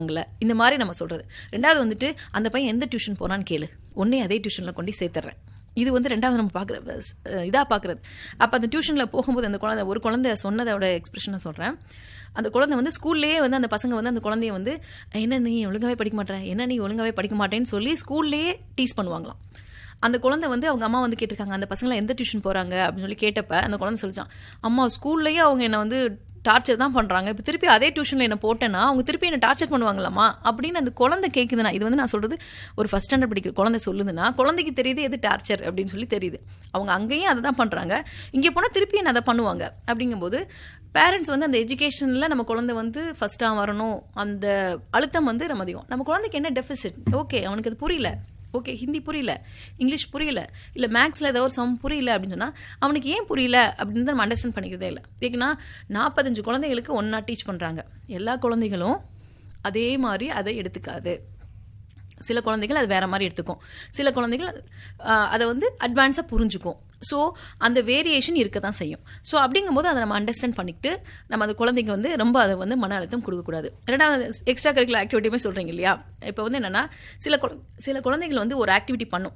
இந்த மாதிரி நம்ம சொல்றது. ரெண்டாவது வந்துட்டு அந்த பையன் எந்த டியூஷன் போறான்னு கேளு, உடனே அதே டியூஷன்ல கொண்டு சேர்த்துறேன். இது வந்து ரெண்டாவது நம்ம பார்க்குற இதாக பார்க்குறது. அப்போ அந்த டியூஷனில் போகும்போது அந்த ஒரு குழந்தை சொன்னதோட எக்ஸ்பிரஷனை சொல்கிறேன். அந்த குழந்தை வந்து ஸ்கூல்லேயே வந்து அந்த பசங்க வந்து அந்த குழந்தைய வந்து என்ன நீ ஒழுங்காவே படிக்க மாட்டேன், என்ன நீ ஒழுங்காவே படிக்க மாட்டேன்னு சொல்லி ஸ்கூல்லேயே டீஸ் பண்ணுவாங்களாம். அந்த குழந்தை வந்து அவங்க அம்மா வந்து கேட்டிருக்காங்க, அந்த பசங்களை எந்த டியூஷன் போகிறாங்க அப்படின்னு சொல்லி கேட்டப்ப அந்த குழந்தை சொல்லிச்சான், அம்மா ஸ்கூல்லேயே அவங்க என்னை வந்து டார்ச்சர் தான் பண்ணுறாங்க, இப்போ திருப்பி அதே டியூஷனில் என்ன போட்டேன்னா அவங்க திருப்பி என்ன டார்ச்சர் பண்ணுவாங்களாம்மா அப்படின்னு அந்த குழந்தை கேட்குதுன்னா, இது வந்து நான் சொல்கிறது ஒரு ஃபஸ்ட் ஸ்டாண்டர்ட் படிக்கிற குழந்தை சொல்லுதுன்னா குழந்தைக்கு தெரியுது எது டார்ச்சர் அப்படின்னு சொல்லி தெரியுது. அவங்க அங்கேயும் அதை தான் பண்ணுறாங்க, இங்கே போனால் திருப்பி என்ன அதை பண்ணுவாங்க. அப்படிங்கும்போது பேரண்ட்ஸ் வந்து அந்த எஜுகேஷனில் நம்ம குழந்தை வந்து ஃபஸ்ட்டாக வரணும், அந்த அழுத்தம் வந்து நம்ம அதிகம். நம்ம குழந்தைக்கு என்ன டெஃபிசிட், ஓகே அவனுக்கு அது புரியல, ஓகே ஹிந்தி புரியல, இங்கிலீஷ் புரியல, இல்லை மேக்ஸில் ஏதோ ஒரு சம் புரியல அப்படின்னு சொன்னால் அவனுக்கு ஏன் புரியல அப்படின்னு நம்ம அண்டர்ஸ்டாண்ட் பண்ணிக்கிறதே இல்லை. ஏன்னா 45 குழந்தைகளுக்கு ஒன்றா டீச் பண்ணுறாங்க, எல்லா குழந்தைகளும் அதே மாதிரி அதை எடுத்துக்காது. சில குழந்தைகள் அது வேறு மாதிரி எடுத்துக்கும், சில குழந்தைகள் அதை வந்து அட்வான்ஸாக புரிஞ்சுக்கும். ஸோ அந்த வேரியேஷன் இருக்க தான் செய்யும். ஸோ அப்படிங்கும்போது அதை நம்ம அண்டர்ஸ்டாண்ட் பண்ணிக்கிட்டு நம்ம அந்த குழந்தைக்கு வந்து ரொம்ப அதை வந்து மன அழுத்தம் கொடுக்கக்கூடாது. ரெண்டாவது எக்ஸ்ட்ரா கரிக்குலர் ஆக்டிவிட்டியுமே சொல்கிறீங்க இல்லையா. இப்போ வந்து என்னென்னா சில குழந்தைகள் வந்து ஒரு ஆக்டிவிட்டி பண்ணும்,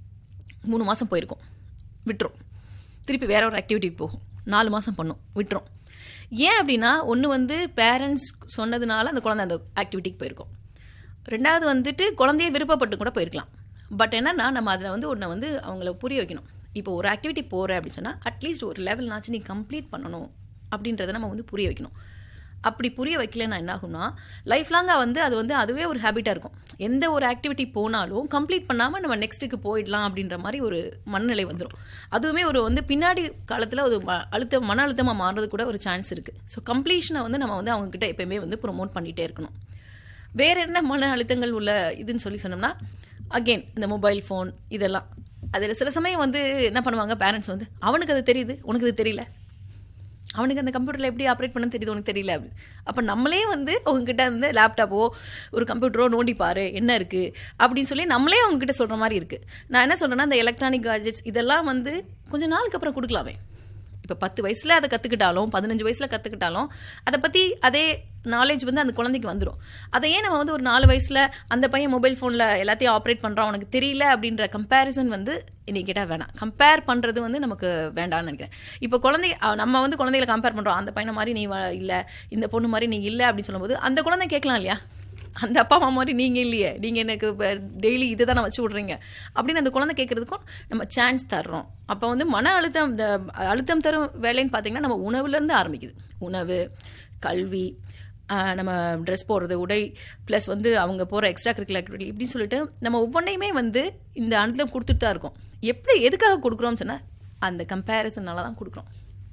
3 மாதம் போயிருக்கும் விட்டுரும், திருப்பி வேற ஒரு ஆக்டிவிட்டி போகும், 4 மாதம் பண்ணும் விட்டுரும். ஏன் அப்படின்னா ஒன்று வந்து பேரண்ட்ஸ் சொன்னதுனால அந்த குழந்தை அந்த ஆக்டிவிட்டிக்கு போயிருக்கும், ரெண்டாவது வந்துட்டு குழந்தைய விருப்பப்பட்டு கூட போயிருக்கலாம். பட் என்னன்னா நம்ம அதில் வந்து ஒன்றை வந்து அவங்கள புரிய வைக்கணும். இப்போ ஒரு ஆக்டிவிட்டி போகிற அப்படின்னு சொன்னால் அட்லீஸ்ட் ஒரு லெவல்னாச்சும் நீ கம்ப்ளீட் பண்ணணும் அப்படின்றத நம்ம வந்து புரிய வைக்கணும். அப்படி புரிய வைக்கலன்னா என்ன ஆகும்னா லைஃப் லாங்காக வந்து அது வந்து அதுவே ஒரு ஹேபிட்டாக இருக்கும். எந்த ஒரு ஆக்டிவிட்டி போனாலும் கம்ப்ளீட் பண்ணாமல் நம்ம நெக்ஸ்ட்டுக்கு போயிடலாம் அப்படின்ற மாதிரி ஒரு மனநிலை வந்துடும். அதுவுமே ஒரு வந்து பின்னாடி காலத்தில் ஒரு மன அழுத்தமாக மாறுறது கூட ஒரு சான்ஸ் இருக்குது. ஸோ கம்ப்ளீஷனை வந்து நம்ம வந்து அவங்கக்கிட்ட எப்பயுமே வந்து ப்ரொமோட் பண்ணிகிட்டே இருக்கணும். வேறு என்ன மன அழுத்தங்கள் உள்ள இதுன்னு சொல்லி சொன்னோம்னா அகெயின் இந்த மொபைல் ஃபோன் இதெல்லாம். அதில் சில சமயம் வந்து என்ன பண்ணுவாங்க பேரண்ட்ஸ் வந்து அவனுக்கு அது தெரியுது உனக்கு அது தெரியல, அவனுக்கு அந்த கம்ப்யூட்டரில் எப்படி ஆப்ரேட் பண்ண தெரியுது உனக்கு தெரியல அப்படின்னு. அப்போ நம்மளே வந்து அவங்ககிட்ட வந்து லேப்டாப்போ ஒரு கம்ப்யூட்டரோ நோண்டிப்பாரு என்ன இருக்குது அப்படின்னு சொல்லி நம்மளே அவங்ககிட்ட சொல்கிற மாதிரி இருக்குது. நான் என்ன சொல்கிறேன்னா இந்த எலக்ட்ரானிக் கேஜெட்ஸ் இதெல்லாம் வந்து கொஞ்சம் நாளுக்கு அப்புறம் கொடுக்கலாமே. இப்போ 10 வயசில் அதை கற்றுக்கிட்டாலும் 15 வயசில் கற்றுக்கிட்டாலும் அதை பற்றி அதே நாலேஜ் வந்து அந்த குழந்தைக்கு வந்துடும். அதை ஏன் நம்ம வந்து ஒரு 4 வயசில் அந்த பையன் மொபைல் ஃபோனில் எல்லாத்தையும் ஆப்ரேட் பண்ணுறான் உனக்கு தெரியல அப்படின்ற கம்பேரிசன் வந்து இன்னைக்கு கேட்டால் வேணாம். கம்பேர் பண்ணுறது வந்து நமக்கு வேண்டாம்னு நினைக்கிறேன். இப்போ நம்ம வந்து குழந்தைகளை கம்பேர் பண்ணுறோம், அந்த பையனை மாதிரி நீ இல்லை, இந்த பொண்ணு மாதிரி நீ இல்லை அப்படின்னு சொல்லும்போது அந்த குழந்தை கேட்கலாம் இல்லையா, அந்த அப்பா அம்மா மாதிரி நீங்கள் இல்லையே, நீங்கள் எனக்கு டெய்லி இதை தானே வச்சு விட்றீங்க அப்படின்னு அந்த குழந்தை கேட்குறதுக்கும் நம்ம சான்ஸ் தர்றோம். அப்போ வந்து மன அழுத்தம் இந்த அழுத்தம் தரும் வேலைன்னு பார்த்தீங்கன்னா நம்ம உணவுலேருந்து ஆரம்பிக்குது. உணவு, கல்வி, நம்ம ட்ரெஸ் போடுறது, உடை, ப்ளஸ் வந்து அவங்க போகிற எக்ஸ்ட்ரா கரிக்குலர் ஆக்டிவிட்டி இப்படின்னு சொல்லிட்டு நம்ம ஒவ்வொன்றையுமே வந்து இந்த அழுத்தம் கொடுத்துட்டு தான் இருக்கோம். எதுக்காக கொடுக்குறோம்னு சொன்னால் அந்த கம்பேரிசனால தான் கொடுக்குறோம்.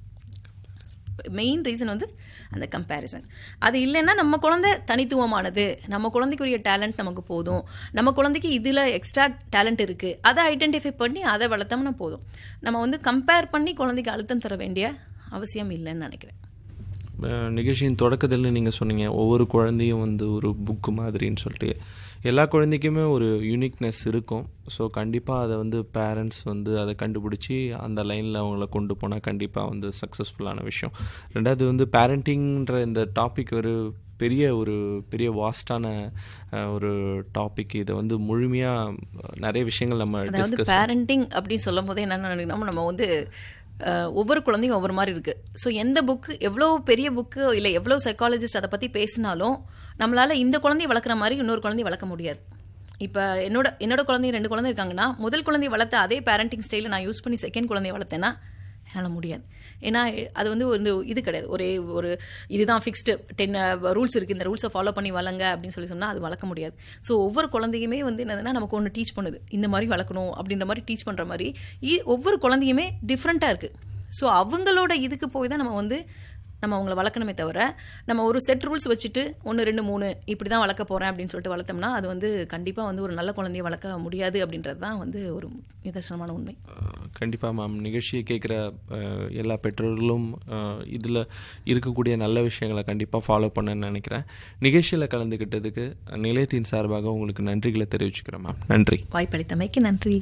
மெயின் ரீசன் வந்து அந்த கம்பேரிசன். அது இல்லைன்னா நம்ம குழந்தை தனித்துவமானது, நம்ம குழந்தைக்குரிய டேலண்ட் நமக்கு போதும், நம்ம குழந்தைக்கு இதில் எக்ஸ்ட்ரா டேலண்ட் இருக்குது, அதை ஐடென்டிஃபை பண்ணி அதை வளர்த்தோம்னா போதும். நம்ம வந்து கம்பேர் பண்ணி குழந்தைக்கு அழுத்தம் தர வேண்டிய அவசியம் இல்லைன்னு நினைக்கிறேன். நிகழ்ச்சியின் தொடக்கத்தில் நீங்கள் சொன்னீங்க ஒவ்வொரு குழந்தையும் வந்து ஒரு புக்கு மாதிரின்னு சொல்லிட்டு. எல்லா குழந்தைக்குமே ஒரு யூனிக்னஸ் இருக்கும். ஸோ கண்டிப்பாக அதை வந்து பேரண்ட்ஸ் வந்து அதை கண்டுபிடிச்சி அந்த லைனில் அவங்கள கொண்டு போனால் கண்டிப்பாக வந்து சக்ஸஸ்ஃபுல்லான விஷயம். ரெண்டாவது வந்து பேரண்டிங்ன்ற இந்த டாபிக் ஒரு பெரிய வாஸ்டான ஒரு டாபிக். இதை வந்து முழுமையாக நிறைய விஷயங்கள் நம்ம அதாவது பேரண்டிங் அப்படின்னு சொல்லும் போதே என்னென்ன நினைக்கணும், நம்ம வந்து ஒவ்வொரு குழந்தையும் ஒவ்வொரு மாதிரி இருக்குது. ஸோ எந்த புக்கு எவ்வளோ பெரிய புக்கு இல்லை எவ்வளோ சைக்காலஜிஸ்ட் அதை பற்றி பேசினாலும் நம்மளால் இந்த குழந்தைய வளர்க்குற மாதிரி இன்னொரு குழந்தைய வளர்க்க முடியாது. இப்போ என்னோட குழந்தைய 2 குழந்தை இருக்காங்கன்னா முதல் குழந்தைய வளர்த்த அதே பேரண்டிங் ஸ்டைலை நான் யூஸ் பண்ணி செகண்ட் குழந்தைய வளர்த்தேன்னா என்னால் முடியாது. ஏன்னா அது வந்து இது கிடையாது, ஒரு இதுதான் ஃபிக்ஸ்டு 10 ரூல்ஸ் இருக்குது, இந்த ரூல்ஸை ஃபாலோ பண்ணி வளங்க அப்படின்னு சொன்னால் அது வளர்க்க முடியாது. ஸோ ஒவ்வொரு குழந்தையுமே வந்து என்னதுன்னா நமக்கு ஒன்று டீச் பண்ணுது, இந்த மாதிரி வளர்க்கணும் அப்படின்ற மாதிரி டீச் பண்ணுற மாதிரி ஒவ்வொரு குழந்தையுமே டிஃப்ரெண்ட்டாக இருக்குது. ஸோ அவங்களோட இதுக்கு போய் தான் நம்ம அவங்கள வளர்க்கணுமே தவிர நம்ம ஒரு செட் ரூல்ஸ் வச்சுட்டு 1 2 3 இப்படி தான் வளர்க்க போகிறேன் அப்படின்னு சொல்லிட்டு வளர்த்தோம்னா அது வந்து கண்டிப்பாக வந்து ஒரு நல்ல குழந்தைய வளர்க்க முடியாது அப்படின்றது தான் வந்து ஒரு நிதர்சனமான உண்மை. கண்டிப்பாக மேம், நிகழ்ச்சியை கேட்குற எல்லா பெற்றோர்களும் இதில் இருக்கக்கூடிய நல்ல விஷயங்களை கண்டிப்பாக ஃபாலோ பண்ணணும்னு நினைக்கிறேன். நிகழ்ச்சியில் கலந்துக்கிட்டதுக்கு நிலையத்தின் சார்பாக உங்களுக்கு நன்றிகளை தெரிவிச்சுக்கிறேன் மேம். நன்றி. வாய்ப்பளித்தமைக்கு நன்றி.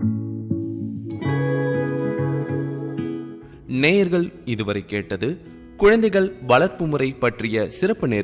நேயர்கள் இதுவரை கேட்டது குழந்தைகள் வளர்ப்பு முறை பற்றிய சிறப்பு